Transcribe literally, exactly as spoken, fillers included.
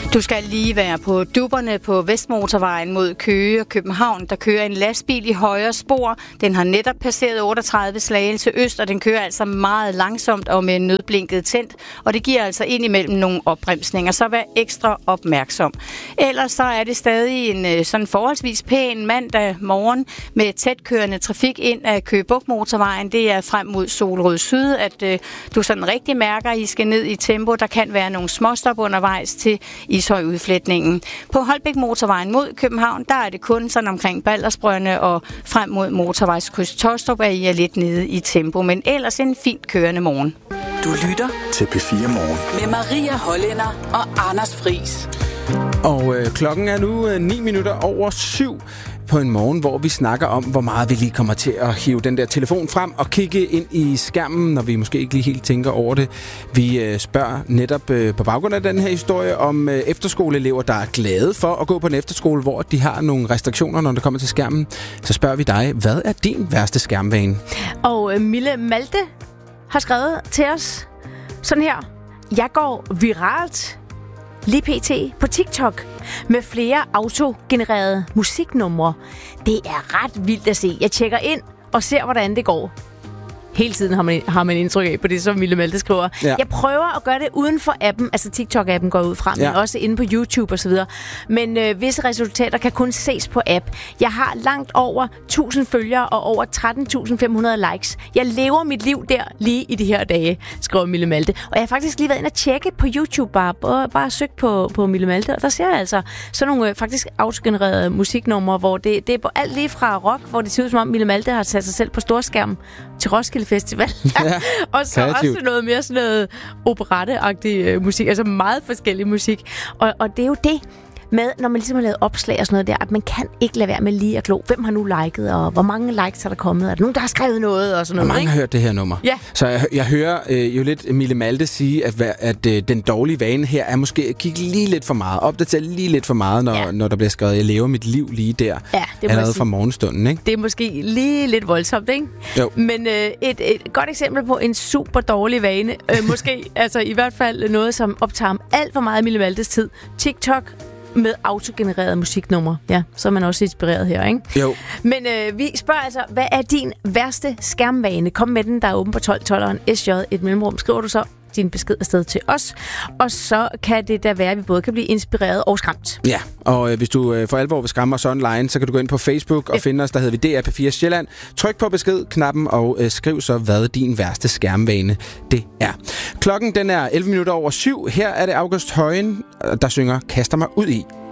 Du skal lige være på dupperne på Vestmotorvejen mod Køge og København. Der kører en lastbil i højre spor. Den har netop passeret otteogtredive Slagelse Øst, og den kører altså meget langsomt og med nødblinket tændt. Og det giver altså indimellem nogle opbremsninger, så vær ekstra opmærksom. Ellers så er det stadig en sådan forholdsvis pæn mandag morgen med tætkørende trafik ind af Køge Bugt Motorvejen. Det er frem mod Solrød Syd, at øh, du sådan rigtig mærker, at I skal ned i tempo. Der kan være nogle småstop undervejs til Ishøj-udfletningen. På Holbæk Motorvejen mod København, der er det kun sådan omkring Baldersbrønde og frem mod motorvejskryds Tåstrup, at I er lidt nede i tempo. Men ellers en fint kørende morgen. Du lytter til P fire Morgen med Maria Hollænder og Anders Friis. Og øh, klokken er nu øh, ni minutter over syv på en morgen, hvor vi snakker om, hvor meget vi lige kommer til at hive den der telefon frem og kigge ind i skærmen, når vi måske ikke lige helt tænker over det. Vi øh, spørger netop øh, på baggrund af den her historie om øh, efterskoleelever, der er glade for at gå på en efterskole, hvor de har nogle restriktioner, når det kommer til skærmen. Så spørger vi dig, hvad er din værste skærmvane? Og øh, Mille Malte har skrevet til os sådan her. Jeg går viralt lige pt. På TikTok med flere autogenererede musiknumre. Det er ret vildt at se. Jeg tjekker ind og ser, hvordan det går. Hele tiden har man, har man indtryk af på det, som Mille Malte skriver. Ja. Jeg prøver at gøre det uden for appen. Altså TikTok-appen går ud frem, ja. Men også inde på YouTube og så videre. Men øh, visse resultater kan kun ses på app. Jeg har langt over tusind følgere og over tretten tusind fem hundrede likes. Jeg lever mit liv der lige i de her dage, skriver Mille Malte. Og jeg har faktisk lige været inde og tjekke på YouTube, bare, bare, bare søgt på, på Mille Malte. Og der ser jeg altså sådan nogle øh, faktisk autogenererede musiknumre, hvor det, det er på alt lige fra rock, hvor det ser ud som om Mille Malte har sat sig selv på storskærm til Roskilde Festival. Ja, og så kreativt. Også noget mere sådan noget operetteagtig øh, musik, altså meget forskellig musik. Og, og det er jo det med, når man ligesom har lavet opslag og sådan noget der, at man kan ikke lade være med lige at glo. Hvem har nu liket, og hvor mange likes har der kommet? Er der nogen, der har skrevet noget? Og sådan noget, og mange ikke? har hørt det her nummer. Ja. Så jeg, jeg hører øh, jo lidt Mille Malte sige, at, at øh, den dårlige vane her er måske at kigge lige lidt for meget, opdatere lige lidt for meget, når, ja. når der bliver skrevet, jeg lever mit liv lige der, ja, det allerede fra morgenstunden, ikke? Det er måske lige lidt voldsomt, ikke? Jo. Men øh, et, et godt eksempel på en super dårlig vane, øh, måske altså i hvert fald noget, som optager ham alt for meget Mille Maltes tid. TikTok med autogenererede musiknumre. Ja, så er man også inspireret her, ikke? Jo. Men øh, vi spørger altså, hvad er din værste skærmvane? Kom med den, der er åben på tolv tolveren S J et mellemrum. Skriver du så din besked afsted til os, og så kan det da være, at vi både kan blive inspireret og skræmt. Ja, og øh, hvis du øh, for alvor vil skræmme os online, så kan du gå ind på Facebook og ja. finde os, der hedder vi D R P fire Sjælland. Tryk på besked-knappen og øh, skriv så, hvad din værste skærmvane det er. Klokken den er elleve minutter over syv. Her er det August Højen, der synger Kaster mig ud i.